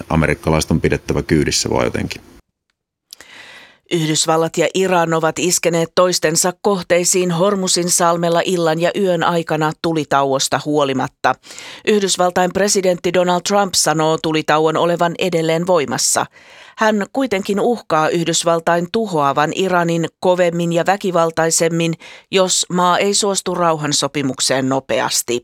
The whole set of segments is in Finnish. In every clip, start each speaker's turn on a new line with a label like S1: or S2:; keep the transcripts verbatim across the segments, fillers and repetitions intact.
S1: amerikkalaiset on pidettävä kyydissä vaan jotenkin.
S2: Yhdysvallat ja Iran ovat iskeneet toistensa kohteisiin Hormuzin salmella illan ja yön aikana tulitauosta huolimatta. Yhdysvaltain presidentti Donald Trump sanoo tulitauon olevan edelleen voimassa. Hän kuitenkin uhkaa Yhdysvaltain tuhoavan Iranin kovemmin ja väkivaltaisemmin, jos maa ei suostu rauhansopimukseen nopeasti.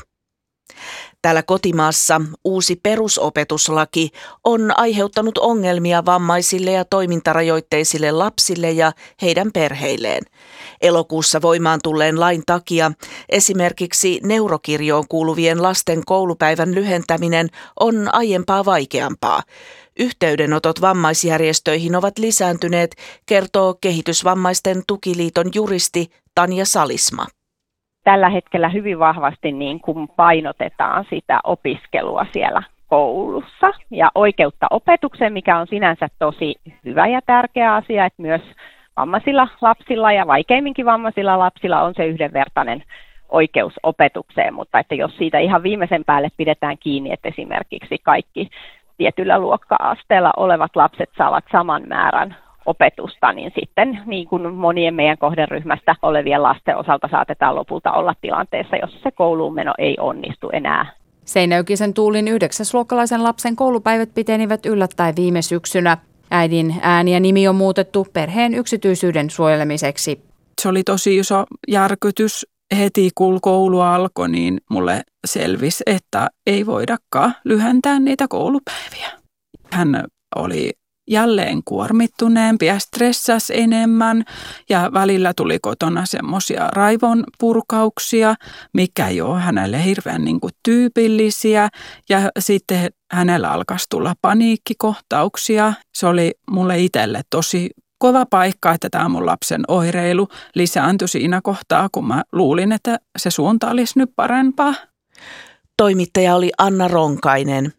S2: Täällä kotimaassa uusi perusopetuslaki on aiheuttanut ongelmia vammaisille ja toimintarajoitteisille lapsille ja heidän perheilleen. Elokuussa voimaan tulleen lain takia esimerkiksi neurokirjoon kuuluvien lasten koulupäivän lyhentäminen on aiempaa vaikeampaa. Yhteydenotot vammaisjärjestöihin ovat lisääntyneet, kertoo Kehitysvammaisten tukiliiton juristi Tanja Salisma.
S3: Tällä hetkellä hyvin vahvasti niin kuin painotetaan sitä opiskelua siellä koulussa ja oikeutta opetukseen, mikä on sinänsä tosi hyvä ja tärkeä asia, että myös vammaisilla lapsilla ja vaikeimminkin vammaisilla lapsilla on se yhdenvertainen oikeus opetukseen, mutta että jos siitä ihan viimeisen päälle pidetään kiinni, että esimerkiksi kaikki tietyllä luokka-asteella olevat lapset saavat saman määrän opetusta, niin sitten niin kuin monien meidän kohderyhmästä olevien lasten osalta saatetaan lopulta olla tilanteessa, jossa se kouluun meno ei onnistu enää.
S4: Seinäjokisen Tuulin yhdeksäsluokkalaisen lapsen koulupäivät pitenivät yllättäen viime syksynä. Äidin ääni ja nimi on muutettu perheen yksityisyyden suojelemiseksi.
S5: Se oli tosi iso järkytys. Heti kun koulu alkoi, niin mulle selvisi, että ei voidakaan lyhentää niitä koulupäiviä. Hän oli jälleen kuormittuneempi ja stressasi enemmän ja välillä tuli kotona semmoisia raivon purkauksia, mikä ei ole hänelle hirveän niin kuin tyypillisiä ja sitten hänellä alkaisi tulla paniikkikohtauksia. Se oli mulle itselle tosi kova paikka, että tämä mun lapsen oireilu lisääntyi siinä kohtaa, kun mä luulin, että se suunta olisi nyt parempaa.
S2: Toimittaja oli Anna Ronkainen.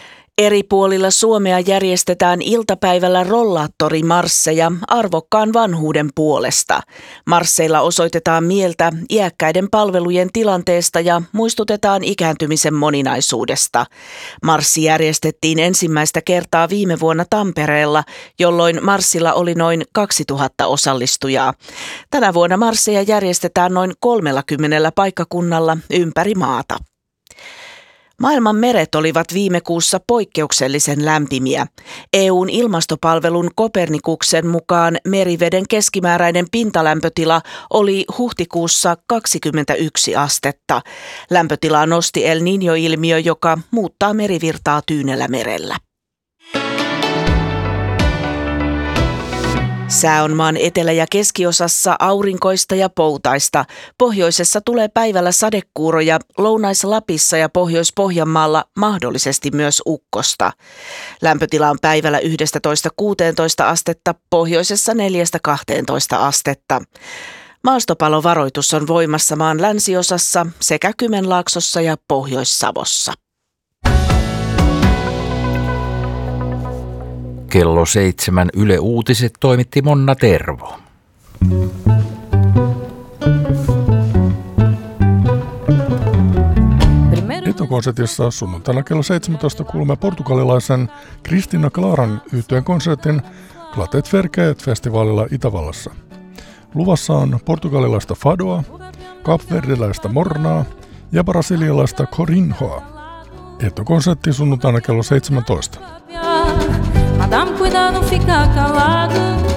S2: Eri puolilla Suomea järjestetään iltapäivällä rollaattorimarsseja arvokkaan vanhuuden puolesta. Marsseilla osoitetaan mieltä iäkkäiden palvelujen tilanteesta ja muistutetaan ikääntymisen moninaisuudesta. Marssi järjestettiin ensimmäistä kertaa viime vuonna Tampereella, jolloin marssilla oli noin kaksituhatta osallistujaa. Tänä vuonna marsseja järjestetään noin kolmellakymmenellä paikkakunnalla ympäri maata. Maailman meret olivat viime kuussa poikkeuksellisen lämpimiä. E U:n ilmastopalvelun Kopernikuksen mukaan meriveden keskimääräinen pintalämpötila oli huhtikuussa kaksikymmentäyksi astetta. Lämpötilaa nosti El Niño-ilmiö, joka muuttaa merivirtaa Tyynellä merellä. Sää on maan etelä- ja keskiosassa aurinkoista ja poutaista. Pohjoisessa tulee päivällä sadekuuroja, Lounais-Lapissa ja Pohjois-Pohjanmaalla mahdollisesti myös ukkosta. Lämpötila on päivällä yksitoista kuusitoista astetta, pohjoisessa neljästä kahteentoista astetta. Maastopalovaroitus on voimassa maan länsiosassa sekä Kymenlaaksossa ja Pohjois-Savossa.
S6: Kello seitsemän Yle Uutiset toimitti Monna Tervo.
S7: Etukonsertissa sunnuntaina kello seitsemäntoista kuulemme portugalilaisen Cristina Claran yhtyeen konsertin Clatet Verkeet-festivaalilla Itävallassa. Luvassa on portugalilaista fadoa, kapverdiläistä mornaa ja brasilialaista corinhoa. Etukonsertti sunnuntaina kello seitsemäntoista.
S8: Madame, cuidado, fica calado.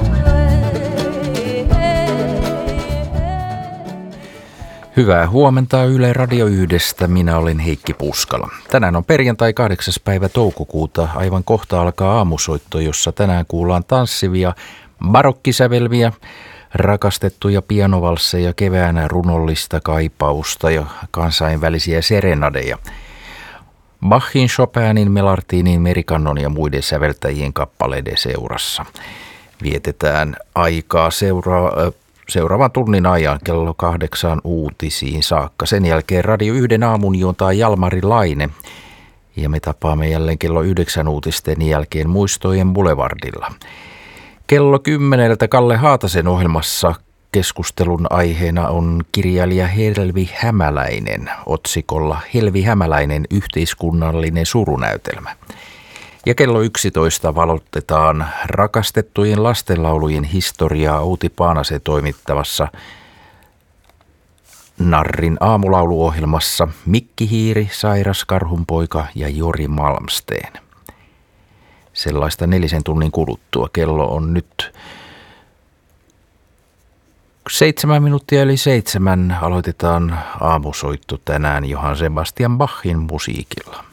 S6: Hyvää huomenta Yle Radio yhdestä. Minä olen Heikki Puskala. Tänään on perjantai kahdeksas päivä toukokuuta. Aivan kohta alkaa aamusoitto, jossa tänään kuullaan tanssivia barokkisävelmiä, rakastettuja pianovalsseja, kevään runollista kaipausta ja kansainvälisiä serenadeja. Bachin, Chopinin, Melartinin, Merikannon ja muiden säveltäjien kappaleiden seurassa. Vietetään aikaa seura- seuraavan tunnin ajan kello kahdeksaan uutisiin saakka. Sen jälkeen Radio yhden aamun juontaa Jalmari Laine. Ja me tapaamme jälleen kello yhdeksän uutisten jälkeen Muistojen Boulevardilla. Kello kymmeneltä Kalle Haatasen ohjelmassa keskustelun aiheena on kirjailija Helvi Hämäläinen otsikolla Helvi Hämäläinen yhteiskunnallinen surunäytelmä. Ja kello yksitoista valotetaan rakastettujen lastenlaulujen historiaa Outi Paanasen toimittavassa Narrin aamulauluohjelmassa Mikki Hiiri, Sairas Karhunpoika ja Jori Malmsteen. Sellaista nelisen tunnin kuluttua. Kello on nyt seitsemän minuuttia eli seitsemän. Aloitetaan aamusoitto tänään Johann Sebastian Bachin musiikilla.